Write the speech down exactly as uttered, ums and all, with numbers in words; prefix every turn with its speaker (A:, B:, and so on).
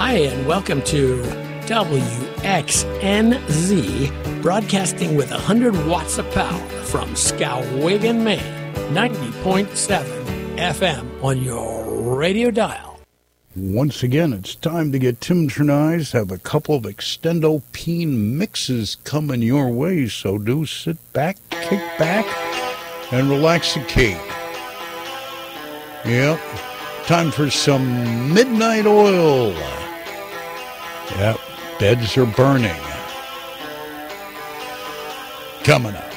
A: Hi, and welcome to W X N Z, broadcasting with one hundred watts of power from Skowhegan, Maine, ninety point seven F M on your radio dial.
B: Once again, it's time to get Tim Chernized. Have a couple of Extendopene mixes coming your way, so do sit back, kick back, and relax the key. Yep, time for some Midnight Oil. Yep, beds are burning. Coming up.